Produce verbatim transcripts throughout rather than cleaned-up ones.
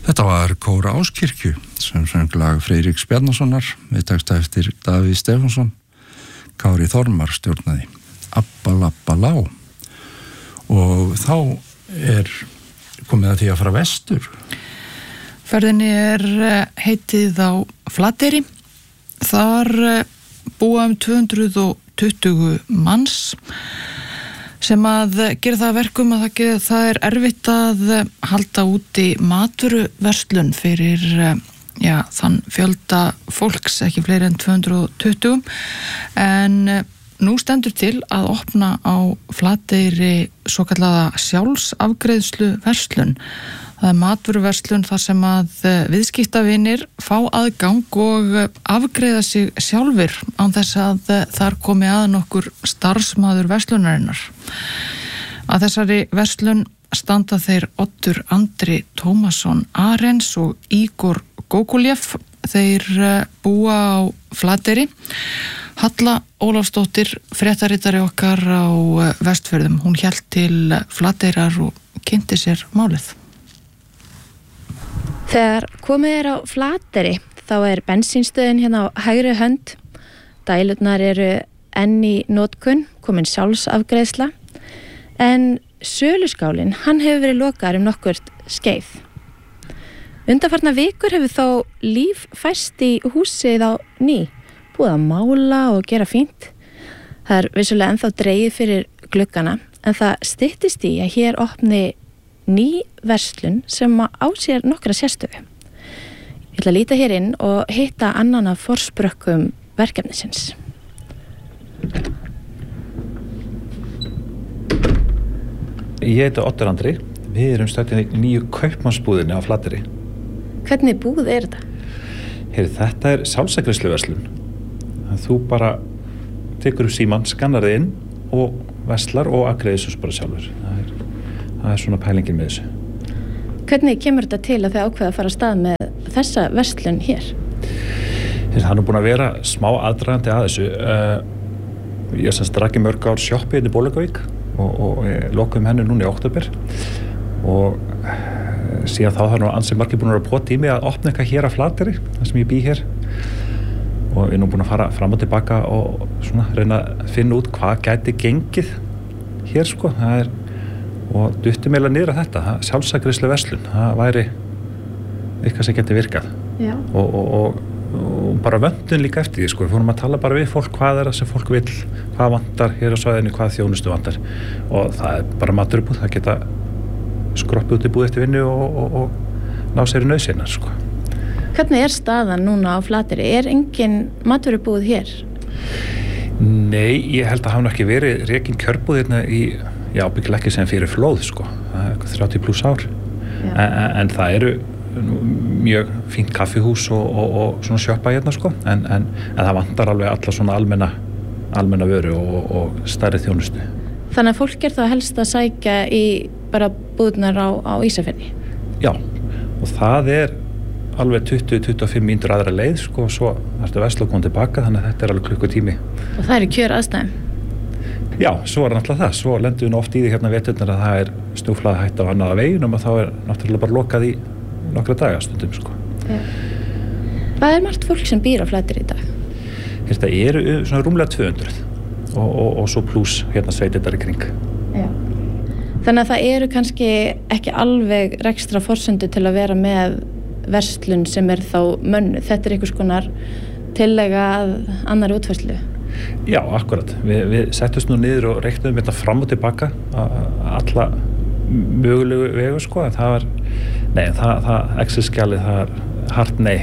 Þetta var Kór Áskirkju sem söng lag Friðriks Bjarnasonar við texta eftir Davíð Stefánsson. Kári Þormar stjórnaði Abba labba lá. Og þá er komið að því að fara vestur. Ferðinni er heitið á Flateyri. Þar búa um tvö hundruð tuttugu manns sem að gera það verkum að það, það er erfitt að halda úti matvöruverslun fyrir já, þann fjölda fólks, ekki fleiri en tvö hundruð tuttugu, en nú stendur til að opna á Flateyri svokallaða sjálfsafgreiðslu verslun. Það er matvöruverslun þar sem að viðskiptavinir fá aðgang og afgreiða sig sjálfir án þess að þar komi að nokkur starfsmaður verslunarinnar. Að þessari verslun standa þeir Oddur Andri Tómasson Arens og Ígor Góguljev. Þeir búa á Flateyri. Halla Ólafsdóttir, fréttaritari okkar á Vestfjörðum, hún hélt til Flateyrar og kynnti sér málið. Þegar komið er á Flateyri þá er bensínstöðin hérna á hægri hönd. Dælurnar eru enn í notkun, komin sjálfsafgreiðsla, en söluskálinn, hann hefur verið lokaður um nokkurt skeið. Undanfarna vikur hefur þó líf færst í húsið á ný, búið að mála og gera fínt. Það er vissulega ennþá dregið fyrir gluggana, en það styttist í að hér opni ný verslun sem á sér nokkra sérstöðu. Ég ætla að líta hér inn og hitta annan af forsprökkum verkefnisins. Ég heiti Oddur Andri. Við erum stödd í nýju kaupmannsbúðinni á Flateyri. Hvernig búð er þetta? Heyri, þetta er sjálfsafgreiðsluverslun. Þú bara tekur upp símann, skannar þig inn og verslar og afgreiðir svo bara sjálfur. Það er Það er svona pælingin með þessu. Hvernig kemur þetta til að þið ákveða að fara af stað með þessa verslun hér? Það er nú búin að vera smá aðdragandi að þessu. Ég sem strakki mörg ár sjoppi hérna í Bolungarvík og, og lokum henni núna í október. Og síðan þá har nú ansi margir búin að vera på tími að opna eitthvað hér á Flateyri, þar sem ég bý hér. Og ég er nú búin að fara fram og tilbaka og svona reyna að finna út hvað gæti gengið hér, sko. Það er og dutti meila niður að þetta, sjálfsafgreiðslu verslun, það væri eitthvað sem geti virkað. Já. Og, og, og, og bara vöndun líka eftir því, sko. Við fórum að tala bara við fólk hvað er það sem fólk vill, hvað vantar hér á svæðinu, hvað þjónustu vantar, og það er bara maturubúð, það geta skroppið út í búð eftir vinnu og, og, og ná sér í nauðsynnar, sko. Hvernig er staðan núna á Flateyri? Er engin maturubúð hér? Nei, ég held að hafa ekki verið rekin kjörbúð hérna í Já, byggilega ekki sem fyrir flóð, sko. Það er þrjátíu pluss ár. En, en það eru mjög fínt kaffihús og, og, og svona sjoppa hérna, sko. En, en, en það vantar alveg alla svona almenna, almenna vöru og, og stærri þjónustu. Þannig að fólk er þá helst að sækja í bara búðnar á, á Ísafirði? Já, og það er alveg tuttugu til tuttugu og fimm mínútur aðra leið, sko, og svo ertu vesla að koma tilbaka, þannig að þetta er alveg klukkutími. Og það er í kjör aðstæðum? Já, svo er náttúrulega það. Svo lendum við oft í því hérna veturnar að það er snjóflóð hætta á annað veginum og þá er náttúrulega bara lokað í nokkra daga stundum, sko. Ja. Hvað er margt fólk sem býr á Flateyri í dag? Þetta eru svona rúmlega tvö hundruð og, og, og svo pluss hérna sveitirnar í kring. Já. Þannig að það eru kannski ekki alveg rekstra forsendu til að vera með verslun sem er þá mönnu. Þetta er einhvers konar tillega að annarri útfærslu. Já, akkurat. Vi, við settumst nú niður og reiknum þetta fram og tilbaka alla mögulegu vegu, sko, en það var nei, það, það Excel-skjalið, það er hart nei.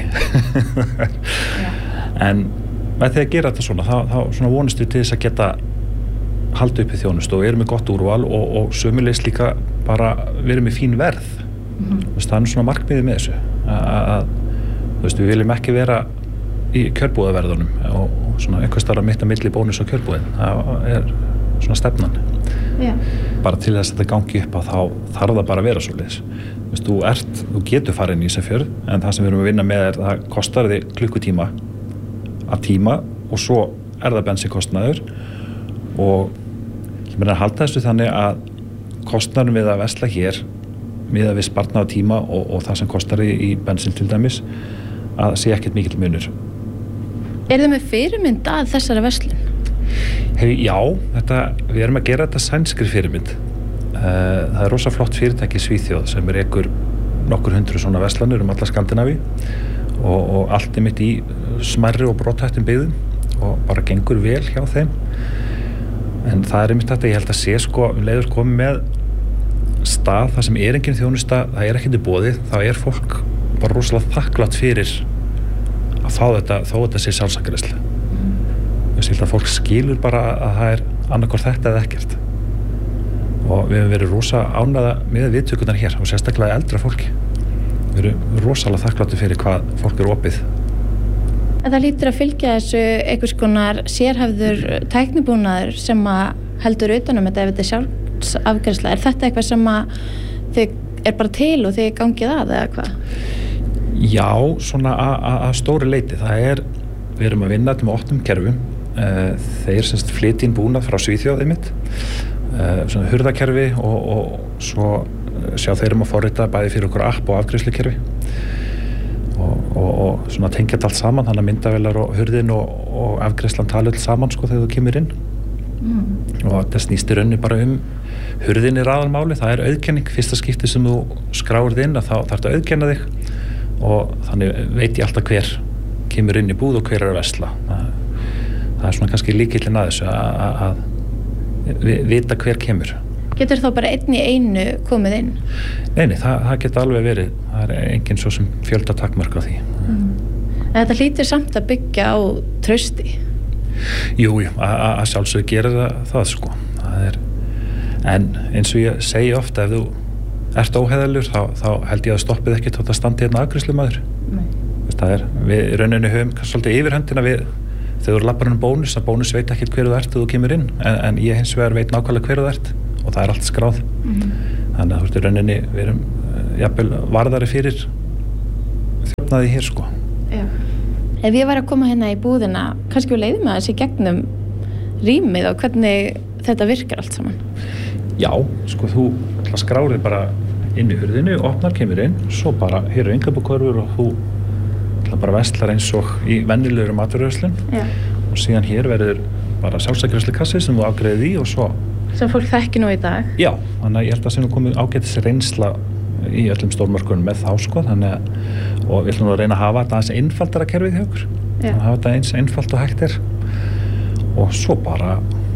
En með því að gera þetta svona, þá, þá svona vonast við til þess að geta haldið upp í þjónustu og við erum með gott úrval og, og sömulegis líka bara við erum með fín verð. Mm-hmm. Það er svona markmiðið með þessu að, þú veist, við viljum ekki vera í kjörbúðaverðunum og, og svona einhvers staðar að mitt að milli bónus á kjörbúðin. Það er svona stefnan. Já. Bara til þess að þetta gangi upp að þá þarf það bara að vera svoleiðis. Þú veist, þú ert, þú getur farið inn í Ísafjörð, en það sem við erum að vinna með er það kostar þig klukkutíma að tíma og svo er það bensinkostnaður og ég meina að halda þessu þannig að kostnaðurinn við að versla hér miðað við sparnað á tíma og, og það sem kostar í, í bensin til dæmis að sé ekkert mikill munur. Er þið með fyrirmynd að þessari verslun? Hef, já, þetta, við erum að gera þetta sænskri fyrirmynd. Það er rosa flott fyrirtæki í Svíþjóð sem er ekkur nokkur hundru svona verslanir um alla Skandinavíu og, og allt er mitt í smærri og brothættum byggðum og bara gengur vel hjá þeim. En það er einmitt þetta, ég held að sé sko um leiður komið með stað þar sem er engin þjónusta, það er ekkert í boði, þá er fólk bara rosalega þakklátt fyrir að fá þetta, þó þetta sé sjálfsagræsla. Ég held að fólk skilur bara að það er annarkvort þetta eða ekkert. Og við hefum verið rosa ánægða með viðtökurnar hér og sérstaklega eldra fólki. Við erum rosalega þakkláttir fyrir hvað fólk er opið. En það lítur að fylgja þessu einhvers konar sérhæfður tæknibúnaður sem að heldur utanum þetta ef þetta er sjálfsafgreiðsla. Er þetta eitthvað sem að þið er bara til og þið gangið að eða hvað? Já, svona að stóri leiti. Það er, við erum að vinna þetta með opnum kerfum. Þeir semst flytja inn búnað frá Svíþjóð einmitt. Svona hurðakerfi og, og svo sjá þeir um að forrita bæði fyrir okkur app og afgreiðslukerfi og, og, og svona tengja þetta allt saman, þannig að myndavélar og hurðin og, og afgreiðslan tala öll saman sko þegar þú kemur inn. Mm. Og þetta snýst í rauninni bara um hurðin er aðalmáli, það er auðkenning, fyrsta skipti sem þú skráir þig inn að þá þarftu að auðkenna þig og þannig veit ég alltaf hver kemur inn í búð og hver er að versla. Það, það er svona kannski lykillinn að þessu að, að við vita hver kemur. Getur þá bara einn í einu komið inn? Nei, nei, það, það getur alveg verið. Það er engin svo sem fjölda takmörk á því. Mm. En þetta hlýtur samt að byggja á trausti? Jú, jú, að sjálfsög gera það, það sko. Það er, en eins og ég segi ofta, ef þú ert óheðalur, þá, þá held ég að stoppið ekki tótt að standa hérna afgreiðslumaður. Nei. Það er, við rauninni höfum svolítið yfirhöndina við þegar þú lappar um bónus, að bónus veit ekkert hver þú ert þegar þú kemur inn, en, en ég hins vegar veit nákvæmlega hver þú ert og það er allt skráð. Mm-hmm. Þannig að þú veist í rauninni, við erum jafnvel varðari fyrir þjófnaði hér sko. Já. Ef ég var að koma hérna í búðina, kannski við leiðum að þessi gegnum rýmið og hvernig þetta virkar allt saman? Já, sko þú skráðir bara inn í hurðinu, opnar, kemur inn, svo bara hér er innkaupakörfur og þú bara verslar eins og í venjulegur matvöruverslun og síðan hér verður bara sjálfsafgreiðslukassi sem þú afgreiðir í og svo sem fólk þekki nú í dag. Já, þannig að ég held að sem við komum ágætis reynsla í öllum stórmörkunum með þá sko, þannig að og við ætlum nú að reyna að hafa þetta aðeins einfaldara kerfið hjá okkur, að hafa þetta eins einfalt og hægt er og svo bara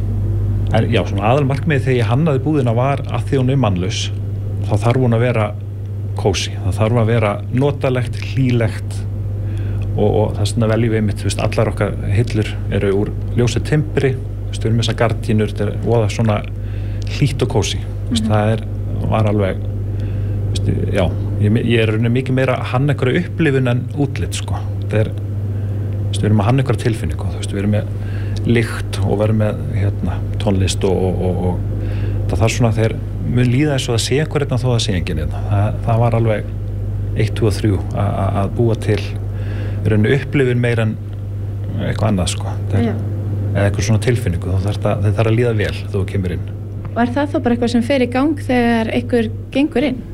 en, já, svona aðalmarkmiðið þegar ég hannaði búðina var að því hún er mannlaus þá þarf hún að vera kósí, það þarf að vera notalegt, hlýlegt og, og það er svona veljum við mitt, veist, allar okkar hillur eru úr ljósi timbri, við erum þessar gardínur, þetta er voða svona hlýtt og kósí, mm-hmm. það er, var alveg, veist, já, ég, ég er mikið meira að hanna einhverja upplifun en útlit, sko, þetta er, veist, við erum að hanna einhverja tilfinningu, þú veist, við erum með lykt og við erum með, hérna, tónlist og, og, og, og það þarf svona þegar mun líða eins og það sé einhver hérna þó það sé enginn hérna, það, það var alveg eitt, tvö og þrjú að búa til rauninu upplifun meira en eitthvað annað sko er, eða eitthvað svona tilfinningu þá þarf það, það þarf að líða vel þegar þú kemur inn. Og er það þá bara eitthvað sem fer í gang þegar einhver gengur inn?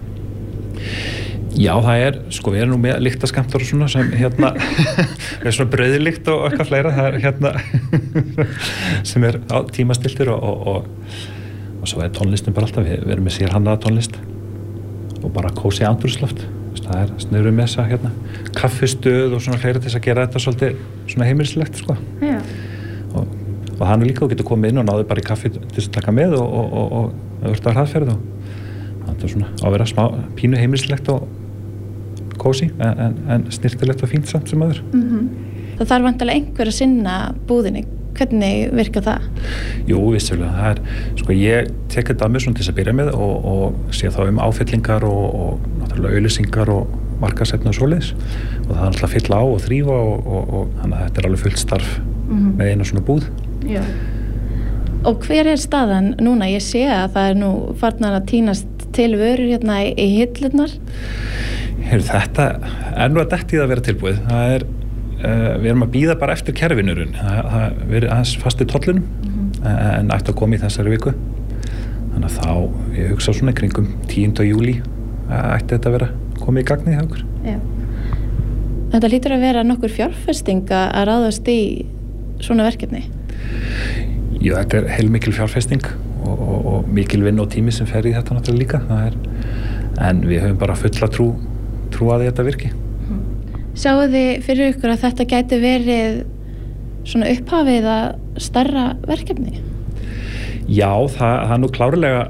Já, það er, sko við erum nú með lyktaskammtar og svona sem hérna með svona brauðlykt og eitthvað fleira það er hérna sem er á tímastiltir og, og, og, og svo er tónlistin bara alltaf, við, við erum með sér hannaða tónlist og bara kósí andrúmsloft. Það er snurrum með þessa hérna, kaffistöð og svona fleira til þess að gera þetta svolítið svona heimilislegt sko. Já. Og, og hann er líka og getur komið inn og náðu bara í kaffi til þess að taka með og, og, og, og auðvitað hraðferð og það er svona að vera smá pínu heimilislegt og kósí en, en, en snirtilegt og fínt samt sem aður. Mm-hmm. Það þarf vantilega einhver að sinna búðinni. Hvernig virkar það? Jú, vissulega. Það er, sko, ég tek þetta að mér svona til þess að byrja með og, og sé þá um áfyllingar og, og náttúrulega auglýsingar og markaðsefni og svoleiðis og það er alltaf að fylla á og þrífa og, og, og þannig að þetta er alveg fullt starf mm-hmm. með eina svona búð. Já. Og hver er staðan núna? Ég sé að það er nú farnar að tínast til vörur hérna í, í hillurnar. Heyrðu, þetta er nú að detti að vera tilbúið. Það er Uh, við erum að bíða bara eftir kerfinurinn það, það við erum aðeins fast í tollunum mm-hmm. en ætti að koma í þessari viku þannig að þá, ég hugsa svona kringum tíunda júlí ætti þetta að vera komið í gagnið hjá okkur. Já. Þetta hlýtur að vera nokkur fjárfesting að ráðast í svona verkefni? Jú, þetta er heilmikil fjárfesting og, og, og mikil vinn og tími sem fer í þetta náttúrulega líka. Það er, en við höfum bara fulla trú, trú að þetta virki. Sjáu þið fyrir ykkur að þetta gæti verið svona upphafið að stærra verkefni? Já, það, það er nú klárlega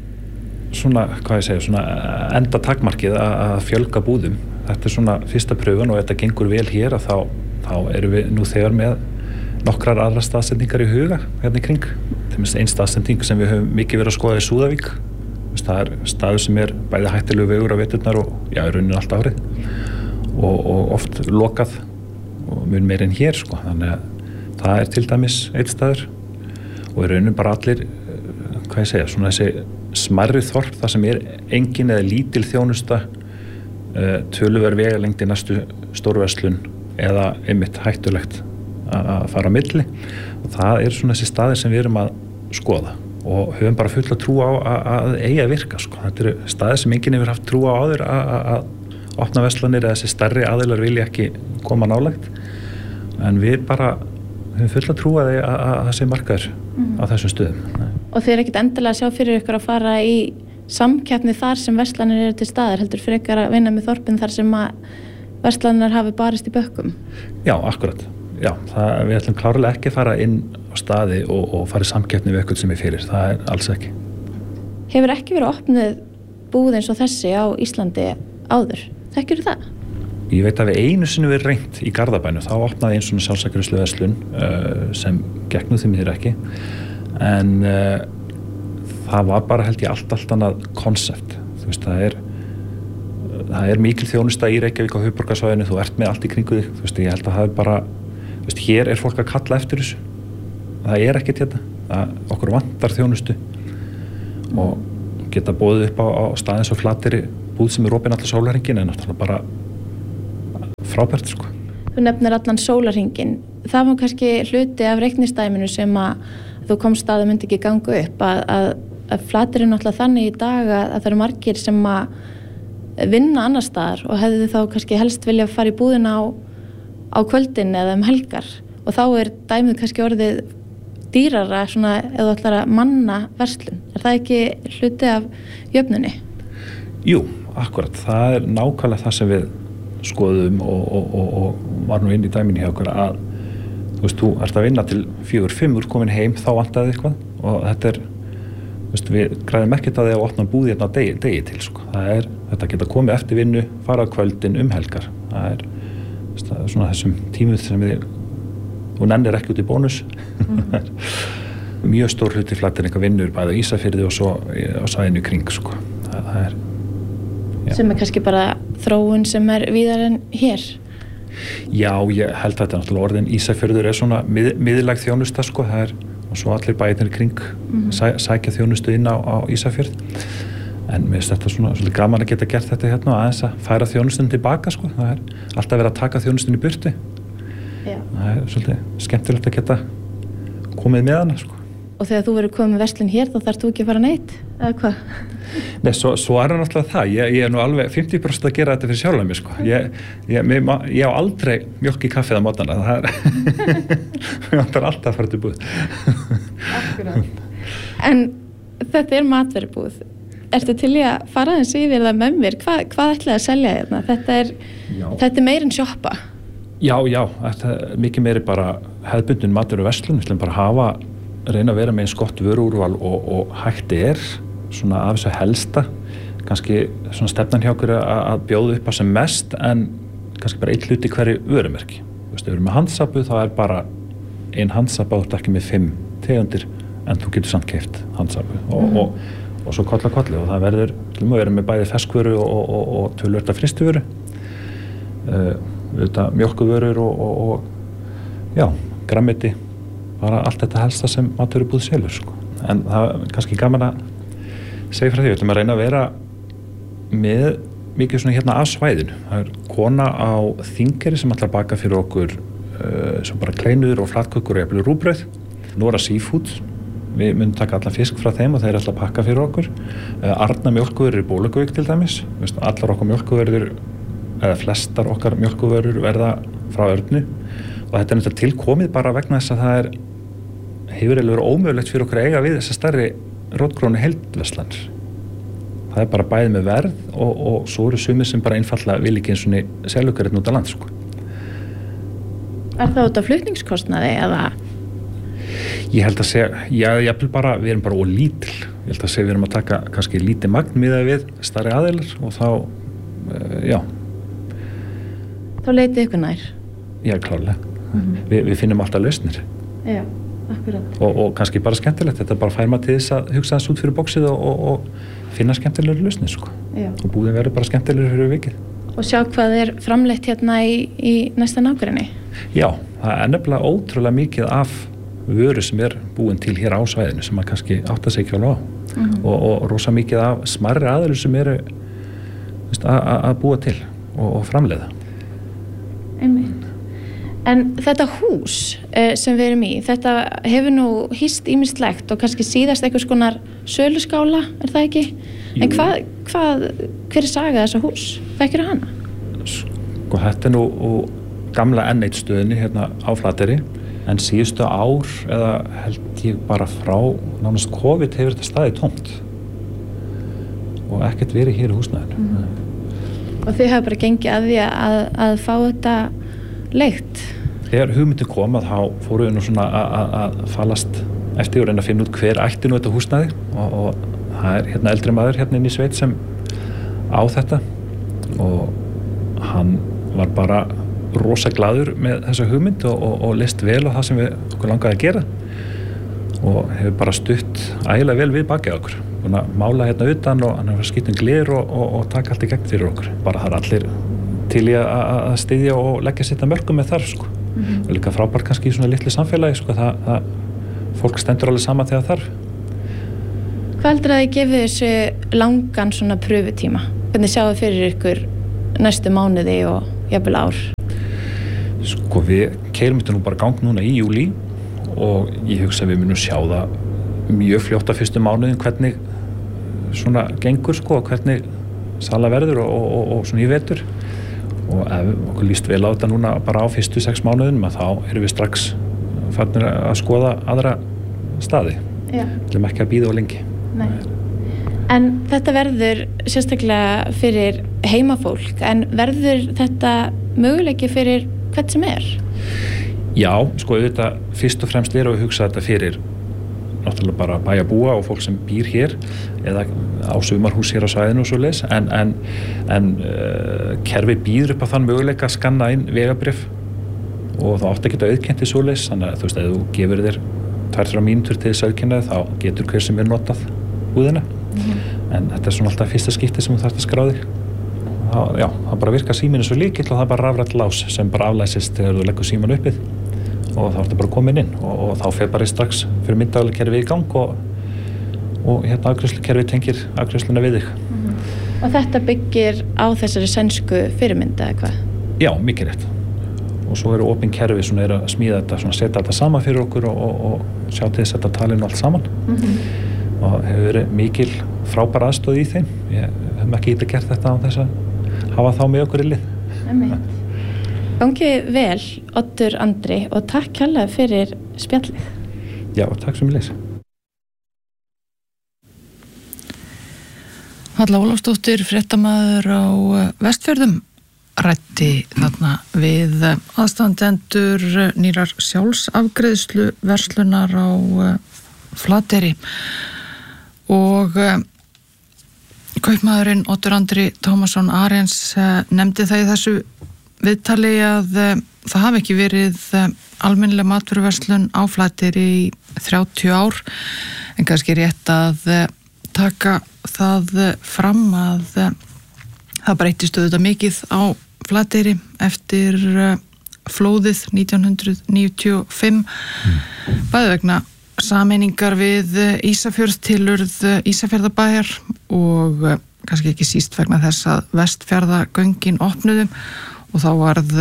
svona, hvað ég segja, svona enda takmarkið að, að fjölga búðum. Þetta er svona fyrsta pröfun og þetta gengur vel hér að þá, þá erum við nú þegar með nokkrar aðra staðsendingar í huga hérna í kring. Til minnst einn staðsending sem við höfum mikið verið að skoða í Súðavík. Það er staður sem er bæði hættilegu vegur á veturnar og já, í rauninni allt árið og, og oft lokað og mun meir en hér sko. Þannig að það er til dæmis einn staður og í rauninni bara allir, hvað ég segja, svona þessi smærri þorp þar sem er engin eða lítil þjónusta, töluverð vegalengd í næstu stórverslun eða einmitt hættulegt að fara á milli og það er svona þessi staðir sem við erum að skoða og höfum bara fulla trú á að eiga að virka sko. Þetta eru staðir sem enginn hefur haft trú á áður að opna verslanir eða þessi stærri aðilar vilja ekki koma nálægt en við bara höfum fulla trú að það sé markaður mm. á þessum stöðum. Og þið er ekkert endilega að sjá fyrir ykkur að fara í samkeppni þar sem verslanir eru til staðar, heldur fyrir ykkur að vinna með þorpin þar sem að verslanir hafi barist í bökkum? Já, akkurat. Já, það, við ætlum klárlega ekki að fara inn á staði og, og fara í samkeppni við eitthvað sem er fyrir. Það er alls ekki. Hefur ekki verið opnuð búð eins og þessi á Íslandi áður? Þekkirðu það? Ég veit að við einu sinni við reynt í Garðabænu. Þá opnaði eins svona sjálfsækjurislu verslun uh, sem gekk nú því miður ekki. En uh, það var bara held ég allt, allt annað konsept. Þú veist, það er, það er mikil þjónusta í Reykjavík á höfuðborgarsvæðinu. Þú ert með allt í kringu þig. Þú veist, ég held að það er bara Veist, hér er fólk að kalla eftir þessu. Það er ekkert hérna. Það, okkur vantar þjónustu og geta boðið upp á, á staðins og Flateyri búð sem er opin allar sólarhringin en náttúrulega bara frábært sko. Þú nefnir allan sólarhringin. Það var kannski hluti af reiknistæminu sem að þú komst að það myndi ekki ganga upp að, að, að Flateyri er náttúrulega þannig í dag að, að það eru margir sem að vinna annar staðar og hefðu þá kannski helst vilja fara í búðina á á kvöldin eða um helgar og þá er dæmið kannski orðið dýrara svona eða ætlar að manna verslun. Er það ekki hluti af jöfnunni? Jú, akkurat. Það er nákvæmlega það sem við skoðum og, og, og, og var nú inn í dæminu hjá okkur að þú veist, þú ert að vinna til fjögur, fimm úr komin heim, þá vantaði eitthvað og þetta er, þú veist, við græðum ekkert að því að opna búði hérna á degi, degi til sko. Það er, þetta geta komið eftir vinnu, fara á kvöldin um helgar. Það er Það er svona þessum tímum sem við og nennir ekki út í bónus mm. mjög stór hluti Flateyringa vinnur bæði á Ísafirði og svo á svæðinu í kring sko. það, það er, sem er kannski bara þróun sem er víðar en hér. Já, ég held að þetta er náttúrulega orðin Ísafjörður er svona mið, miðlæg þjónusta sko, það er og svo allir bæðir í kring mm. sæ, sækja þjónustu inn á, á Ísafjörð en mér finnst þetta svona svolítið gaman að geta gert þetta hérna og aðeins að færa þjónustunni tilbaka sko. Það er alltaf verið að taka þjónustunni í burtu. Já. Það er svolítið skemmtilegt að geta komið með hana sko. Og þegar þú verður komið með verslun hér þá þarf þú ekki að fara neitt, eða hvað? Nei, svo, svo er það náttúrulega það. Ég, ég er nú alveg fimmtíu prósent að gera þetta fyrir sjálf mér sko. Ég, ég, ég, ég á aldrei mjólk í kaffið á mótnana. Það er, ég vantar alltaf að fara til búð. Akkurát. En þetta er matvörubúð. Ertu til í að fara aðeins yfir það með mér? Hva, hvað ætlaði að selja hérna? Þetta er, þetta er meir en sjoppa. Já, já, þetta er mikið meiri bara hefðbundin matur og verslun. Við ætlum bara að hafa, reyna að vera með eins gott vöruúrval og, og hægt er svona af þessu helsta. Kannski svona stefnan hjá okkur að, að bjóða upp á sem mest en kannski bara eitt hluti hverju vörumerki. Þú veist, ef við erum með handsapu þá er bara ein handsapa, þú ert ekki með fimm tegundir en þú getur samt keypt handsapu og, mm. og og svo kolla kolli og það verður til að vera með bæði ferskvöru og, og, og tölvörta fristuvöru uh, auðvitað mjólkuvörur og, og, og já, grammeti bara allt þetta helsta sem matvörubúð selur sko. En það er kannski gaman að segja frá því, við ætlum að reyna að vera með mikið svona hérna af svæðinu. Það er kona á Þingeyri sem ætlar að baka fyrir okkur uh, sem bara kleinur og flatkökur og jafnvel rúgbrauð. Nora Seafood við munum taka allan fisk frá þeim og þeir ætla að pakka fyrir okkur. Arna mjólkuvörur í Bólungavík til dæmis, allar okkar mjólkuvörur, eða flestar okkar mjólkuvörur verða frá Örnu og þetta er náttúrulega tilkomið bara vegna þess að það er, hefur eiginlega verið ómögulegt fyrir okkur að eiga við þessa stærri rótgrónu heildverslanir. Það er bara bæðið með verð og, og svo eru sumir sem bara einfallega vil ekki eins og selja okkur hérna út á land, sko. Er það út af flutningskostnaði eða? Ég held að segja, já, ég vil bara, við erum bara ólítil. Ég held að segja við erum að taka kannski lítið magn miðað við stærri aðeilar og þá, uh, já. Þá leitið ykkur nær? Já, klárlega. Mm-hmm. Vi, við finnum alltaf lausnir. Já, akkurat. Og, og kannski bara skemmtilegt. Þetta bara fær maður til þess að hugsa þess út fyrir bóksið og, og, og finna skemmtilegur lausnir, sko. Já. Og búðin verður bara skemmtilegur fyrir vikið. Og sjá hvað er framleitt hérna í, í næsta nágrenni? Já, það er nefnilega ótrúlega mikið af vöru sem er búin til hér á svæðinu sem maður kannski átta sig ekki alveg á. Mm-hmm. Og, og rosa mikið af smarri aðeilur sem eru að búa til og, og framleiða. Einmitt. En þetta hús eh, sem við erum í, þetta hefur nú hýst ýmislegt og kannski síðast einhvers konar söluskála, er það ekki? Jú. En hvað, hvað, hver er saga þessa hús? Hvað er hana? Sko, þetta er nú gamla N eitt stöðinni hérna á Flateyri, en síðustu ár, eða held ég bara frá nánast COVID hefur þetta staðið tómt og ekkert verið hér í húsnæðinu. Mm. Og þið hafa bara gengið að því að, að fá þetta leigt? Þegar hugmyndin kom að þá fórum við nú svona að falast eftir og reyna að finna út hver ætti nú þetta húsnæði og, og það er hérna eldri maður hérna inn í sveit sem á þetta og hann var bara rosa glaður með þessa hugmynd og, og, og list vel á það sem við okkur langaði að gera og hefur bara stutt ægilega vel við bakið okkur. Búin að mála hérna utan og hann hefur skýtt um gler og, og, og taka allt í gegn fyrir okkur. Bara það er allir til í að styðja og leggja sitt að mörkum með þar, sko. Mm-hmm. Og líka frábært kannski í svona litlu samfélagi, sko, það, það fólk stendur alveg saman þegar þarf. Hvað heldur að þið gefið þessu langan svona pröfutíma? Hvernig sjáu fyrir ykkur næstu mánuði og jafnvel ár? Sko, við keyrum þetta nú bara gang núna í júlí og ég hugsa að við munum sjá það mjög fljótt að fyrstu mánuðin hvernig svona gengur, sko, hvernig sala verður og, og, og svona í vetur. Og ef okkur líst vel á þetta núna bara á fyrstu sex mánuðinum að þá erum við strax farnir að skoða aðra staði. Já. Við viljum ekki að bíða of lengi. Nei. En þetta verður sérstaklega fyrir heimafólk, en verður þetta möguleiki fyrir hvern sem er? Já, sko auðvitað fyrst og fremst erum við að hugsa þetta fyrir náttúrulega bara bæjarbúa og fólk sem býr hér eða á sumarhús hér á svæðinu og svo leis en, en, en uh, kerfi býður upp á þann möguleika að skanna inn vegabréf og það átti að geta auðkennt í svo leis þannig að þú veist að þú gefur þér tvær þrjár mínútur til þess auðkennaði þá getur hver sem er notað búðina mm-hmm. en þetta er svona alltaf fyrsta skipti sem þú þarft að skrá þig það, já, það bara virkar síminu svo líkill og það er bara rafrænt lás sem bara aflæsist þegar þú leggur síman uppið og þá ertu bara komin inn og, og þá fer bara strax fyrir myndavælega kerfið í gang og, og hérna afgreiðslukerfið tengir afgreiðsluna við þig. Mm-hmm. Og þetta byggir á þessari sænsku fyrirmynda eða hvað? Já, mikið rétt. Og svo eru opin kerfi svona er að smíða þetta, svona setja þetta saman fyrir okkur og, og, og sjá til þess að þetta talinu allt saman. Mm-hmm. Og hefur verið mikil frábær aðstöð í þeim. Ég hef ekki getað gert þetta á þess að hafa þá með okkur í lið. Amen. Gangið vel, Oddur Andri, og takk kærlega fyrir spjallið. Já, takk sem ég leys. Halla Ólafsdóttir, fréttamaður á Vestfjörðum, ræddi þarna við aðstandendur nýrar sjálfsafgreiðslu verslunar á Flateyri og kaupmaðurinn Oddur Andri Tómasson Arens nefndi það í þessu viðtali að uh, það hafi ekki verið uh, almennileg matvöruverslun á Flateyri í þrjátíu ár en kannski rétt að uh, taka það uh, fram að uh, það breyttist auðvitað mikið á Flateyri eftir uh, flóðið nítján hundruð níutíu og fimm mm. bæði vegna sameiningar við uh, Ísafjörð tilurð uh, Ísafjarðarbæjar og uh, kannski ekki síst vegna þess að Vestfjarðagöngin opnuðum og þá varð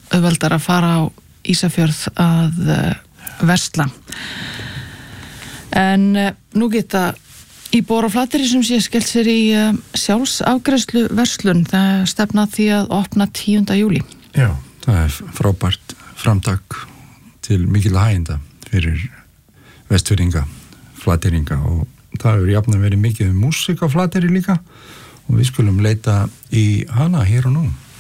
auðveldar að fara á Ísafjörð að versla. En uh, nú geta íbúar á Flateyri sem sé skellt sér í uh, sjálfsafgreiðslu verslun. Það stefna því að opna tíunda júlí. Já, það er frábært framtak til mikil hæginda fyrir Vestfirðinga, Flateyringa og það hefur jafnan verið mikið um músík á Flateyri líka og við skulum leita í hana hér og nú.